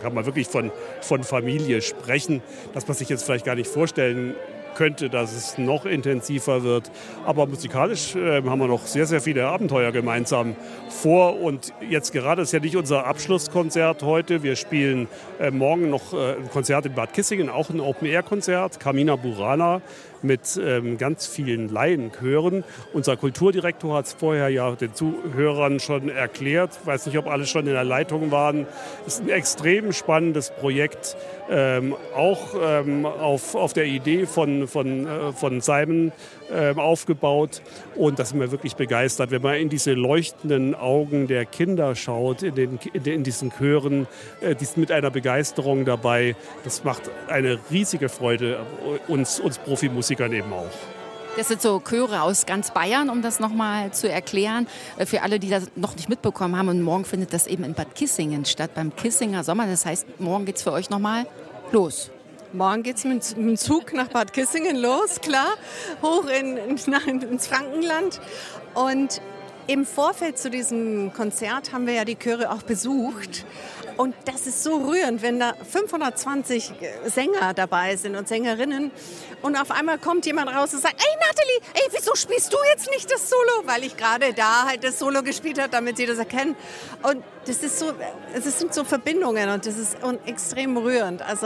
kann man wirklich von Familie sprechen, dass man sich jetzt vielleicht gar nicht vorstellen könnte, dass es noch intensiver wird. Aber musikalisch haben wir noch sehr, sehr viele Abenteuer gemeinsam vor. Und jetzt gerade ist ja nicht unser Abschlusskonzert heute. Wir spielen morgen noch ein Konzert in Bad Kissingen, auch ein Open-Air-Konzert, Carmina Burana, mit ganz vielen Laienchören. Unser Kulturdirektor hat es vorher ja den Zuhörern schon erklärt. Ich weiß nicht, ob alle schon in der Leitung waren. Es ist ein extrem spannendes Projekt, auch auf der Idee von Simon aufgebaut. Und da sind wir wirklich begeistert, wenn man in diese leuchtenden Augen der Kinder schaut, in diesen Chören, die sind mit einer Begeisterung dabei. Das macht eine riesige Freude, uns Profimusikern eben auch. Das sind so Chöre aus ganz Bayern, um das nochmal zu erklären, für alle, die das noch nicht mitbekommen haben. Und morgen findet das eben in Bad Kissingen statt, beim Kissinger Sommer. Das heißt, morgen geht es für euch nochmal los. Morgen geht es mit dem Zug nach Bad Kissingen los, klar, hoch ins Frankenland. Und im Vorfeld zu diesem Konzert haben wir ja die Chöre auch besucht. Und das ist so rührend, wenn da 520 Sänger dabei sind und Sängerinnen. Und auf einmal kommt jemand raus und sagt, ey Nathalie, wieso spielst du jetzt nicht das Solo? Weil ich gerade da halt das Solo gespielt habe, damit sie das erkennen. Und das sind so Verbindungen und das ist extrem rührend. Also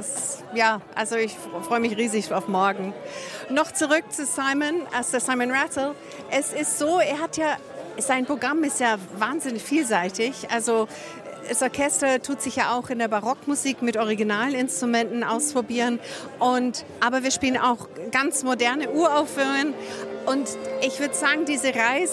ich freue mich riesig auf morgen. Noch zurück zu Simon Rattle. Es ist so, sein Programm ist ja wahnsinnig vielseitig. Also das Orchester tut sich ja auch in der Barockmusik mit Originalinstrumenten ausprobieren. Aber wir spielen auch ganz moderne Uraufführungen. Und ich würde sagen, diese Reise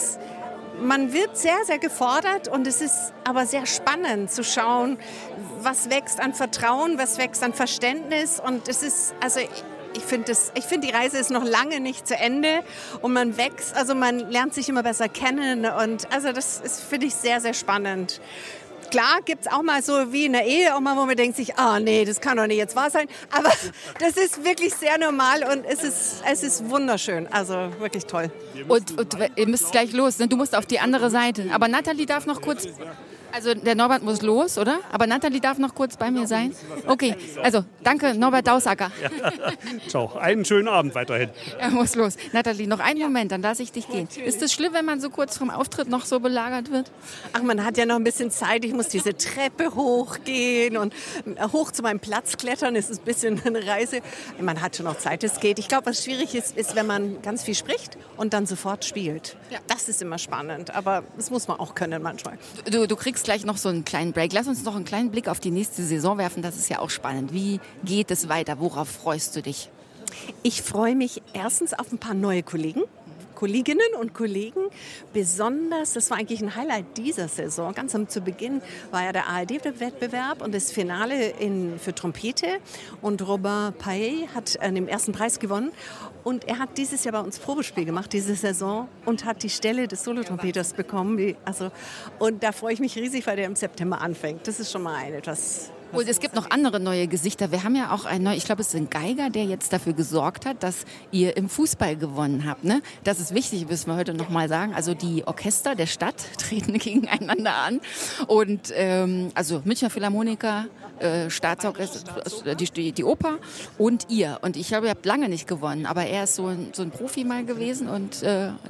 man wird sehr, sehr gefordert und es ist aber sehr spannend zu schauen, was wächst an Vertrauen, was wächst an Verständnis. Und es ist, ich finde, die Reise ist noch lange nicht zu Ende und man wächst, also man lernt sich immer besser kennen und also das ist, finde ich, sehr, sehr spannend. Klar gibt es auch mal so wie in der Ehe, auch mal, wo man denkt sich, nee, das kann doch nicht jetzt wahr sein. Aber das ist wirklich sehr normal und es ist wunderschön. Also wirklich toll. Und ihr müsst gleich los, ne? Du musst auf die andere Seite. Aber Nathalie darf noch kurz... Also der Norbert muss los, oder? Aber Nathalie darf noch kurz bei mir sein. Okay, also danke Norbert Dausacker. Ja. Ciao, einen schönen Abend weiterhin. Er muss los. Nathalie, noch einen Moment, dann lasse ich dich gehen. Ist es schlimm, wenn man so kurz vorm Auftritt noch so belagert wird? Ach, man hat ja noch ein bisschen Zeit. Ich muss diese Treppe hochgehen und hoch zu meinem Platz klettern. Es ist ein bisschen eine Reise. Man hat schon noch Zeit, es geht. Ich glaube, was schwierig ist, wenn man ganz viel spricht und dann sofort spielt. Ja. Das ist immer spannend, aber das muss man auch können manchmal. Du kriegst gleich noch so einen kleinen Break. Lass uns noch einen kleinen Blick auf die nächste Saison werfen. Das ist ja auch spannend. Wie geht es weiter? Worauf freust du dich? Ich freue mich erstens auf ein paar neue Kolleginnen und Kollegen. Besonders, das war eigentlich ein Highlight dieser Saison. Ganz zu Beginn war ja der ARD-Wettbewerb und das Finale für Trompete. Und Robin Paillet hat den ersten Preis gewonnen. Und er hat dieses Jahr bei uns Probespiel gemacht, diese Saison, und hat die Stelle des Solotrompeters bekommen. Und da freue ich mich riesig, weil der im September anfängt. Das ist schon mal etwas. Und es gibt noch andere neue Gesichter. Wir haben ja auch ich glaube, es ist ein Geiger, der jetzt dafür gesorgt hat, dass ihr im Fußball gewonnen habt. Ne? Das ist wichtig, müssen wir heute noch mal sagen. Also die Orchester der Stadt treten gegeneinander an. Und also Münchner Philharmoniker, Staatsorchester, die Oper und ihr. Und ich glaube, ihr habt lange nicht gewonnen, aber er ist so ein Profi mal gewesen und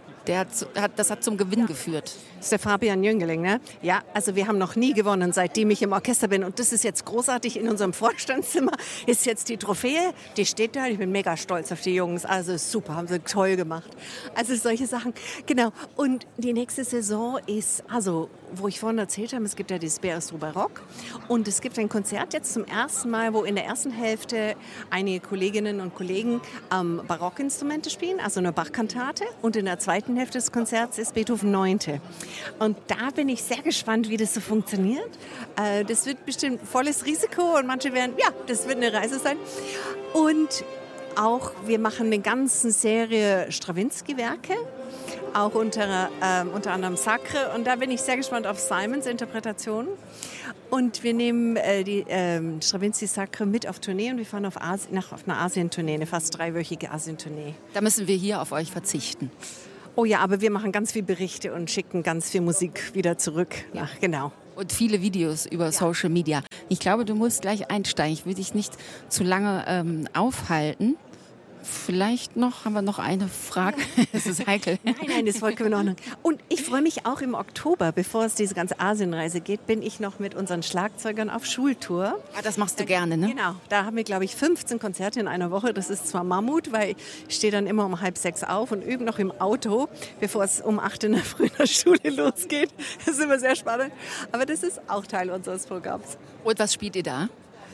das hat zum Gewinn geführt. Das ist der Fabian Jüngeling, ne? Ja, also wir haben noch nie gewonnen, seitdem ich im Orchester bin. Und das ist jetzt großartig. In unserem Vorstandszimmer ist jetzt die Trophäe. Die steht da. Ich bin mega stolz auf die Jungs. Also super, haben sie toll gemacht. Also solche Sachen. Genau. Und die nächste Saison ist, wo ich vorhin erzählt habe, es gibt ja dieses Bistro Barock. Und es gibt ein Konzert jetzt zum ersten Mal, wo in der ersten Hälfte einige Kolleginnen und Kollegen Barockinstrumente spielen, also eine Bachkantate. Und in der zweiten Hälfte des Konzerts ist Beethoven 9. Und da bin ich sehr gespannt, wie das so funktioniert. Das wird bestimmt volles Risiko und manche werden, das wird eine Reise sein. Und auch, wir machen eine ganze Serie Strawinsky-Werke, auch unter anderem Sacre. Und da bin ich sehr gespannt auf Simons Interpretation. Und wir nehmen die Stravinsky Sacre mit auf Tournee und wir fahren auf einer Asien-Tournee, eine fast 3-wöchige Asien-Tournee. Da müssen wir hier auf euch verzichten. Oh ja, aber wir machen ganz viel Berichte und schicken ganz viel Musik wieder zurück. Genau. Und viele Videos über Social Media. Ich glaube, du musst gleich einsteigen. Ich will dich nicht zu lange aufhalten. Vielleicht haben wir noch eine Frage. Es ist heikel. Nein, das ist vollkommen in Ordnung. Und ich freue mich auch im Oktober, bevor es diese ganze Asienreise geht, bin ich noch mit unseren Schlagzeugern auf Schultour. Ah, das machst du gerne, ne? Genau, da haben wir, glaube ich, 15 Konzerte in einer Woche. Das ist zwar Mammut, weil ich stehe dann immer um 5:30 auf und übe noch im Auto, bevor es um 8 in der Früh in der Schule losgeht. Das ist immer sehr spannend. Aber das ist auch Teil unseres Programms. Und was spielt ihr da?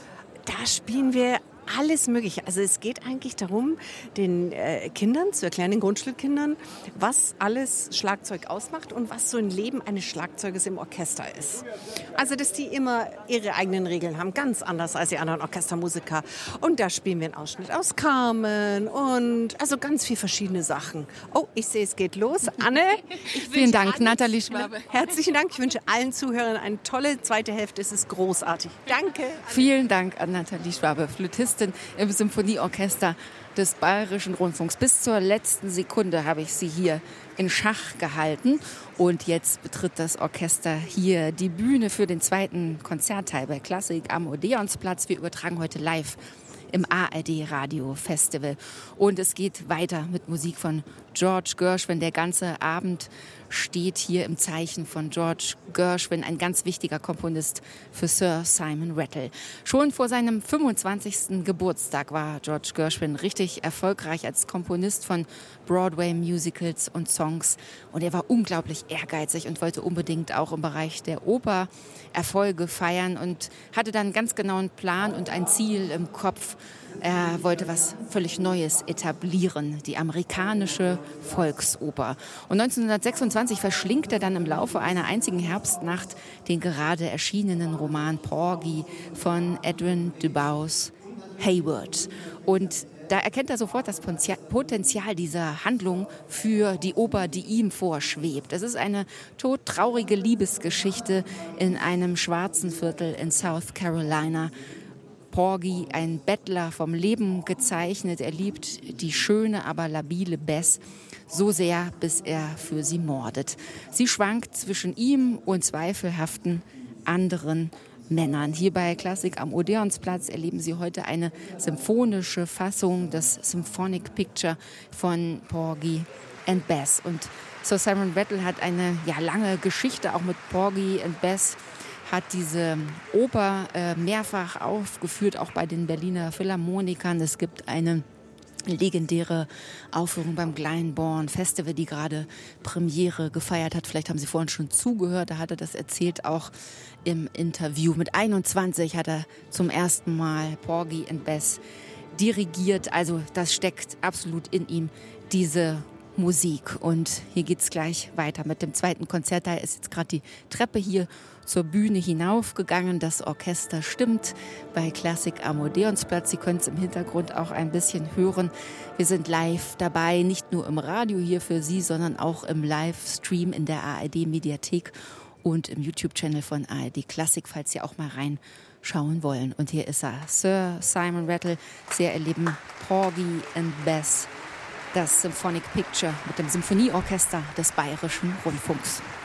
Da spielen wir alles Mögliche. Also es geht eigentlich darum, den Kindern zu erklären, den Grundschulkindern, was alles Schlagzeug ausmacht und was so ein Leben eines Schlagzeugers im Orchester ist. Also dass die immer ihre eigenen Regeln haben, ganz anders als die anderen Orchestermusiker. Und da spielen wir einen Ausschnitt aus Carmen und also ganz viele verschiedene Sachen. Oh, ich sehe, es geht los. Anne, Vielen Dank, Nathalie Schwabe. Herzlichen Dank. Ich wünsche allen Zuhörern eine tolle zweite Hälfte. Es ist großartig. Danke. Vielen Dank an Nathalie Schwabe, Flötistin im Symphonieorchester des Bayerischen Rundfunks. Bis zur letzten Sekunde habe ich sie hier in Schach gehalten. Und jetzt betritt das Orchester hier die Bühne für den zweiten Konzertteil bei Klassik am Odeonsplatz. Wir übertragen heute live im ARD Radio Festival. Und es geht weiter mit Musik von George Gershwin. Der ganze Abend steht hier im Zeichen von George Gershwin, ein ganz wichtiger Komponist für Sir Simon Rattle. Schon vor seinem 25. Geburtstag war George Gershwin richtig erfolgreich als Komponist von Broadway-Musicals und Songs. Und er war unglaublich ehrgeizig und wollte unbedingt auch im Bereich der Oper Erfolge feiern und hatte dann einen ganz genauen Plan und ein Ziel im Kopf. Er wollte was völlig Neues etablieren, die amerikanische Volksoper. Und 1926 verschlingt er dann im Laufe einer einzigen Herbstnacht den gerade erschienenen Roman Porgy von Edwin Dubose Hayward. Und da erkennt er sofort das Potenzial dieser Handlung für die Oper, die ihm vorschwebt. Es ist eine todtraurige Liebesgeschichte in einem schwarzen Viertel in South Carolina. Porgy, ein Bettler vom Leben gezeichnet. Er liebt die schöne, aber labile Bess so sehr, bis er für sie mordet. Sie schwankt zwischen ihm und zweifelhaften anderen Männern. Hier bei Klassik am Odeonsplatz erleben Sie heute eine symphonische Fassung des Symphonic Picture von Porgy and Bess. Und Sir Simon Rattle hat eine lange Geschichte auch mit Porgy and Bess, hat diese Oper mehrfach aufgeführt, auch bei den Berliner Philharmonikern. Es gibt eine legendäre Aufführung beim Glyndebourne Festival, die gerade Premiere gefeiert hat. Vielleicht haben Sie vorhin schon zugehört, da hat er das erzählt, auch im Interview. Mit 21 hat er zum ersten Mal Porgy and Bess dirigiert. Also das steckt absolut in ihm, diese Musik. Und hier geht's gleich weiter mit dem zweiten Konzert. Da ist jetzt gerade die Treppe hier zur Bühne hinaufgegangen. Das Orchester stimmt bei Klassik am Odeonsplatz. Sie können es im Hintergrund auch ein bisschen hören. Wir sind live dabei, nicht nur im Radio hier für Sie, sondern auch im Livestream in der ARD-Mediathek und im YouTube-Channel von ARD Klassik, falls Sie auch mal reinschauen wollen. Und hier ist er, Sir Simon Rattle. Sie erleben Porgy and Bess, das Symphonic Picture mit dem Symphonieorchester des Bayerischen Rundfunks.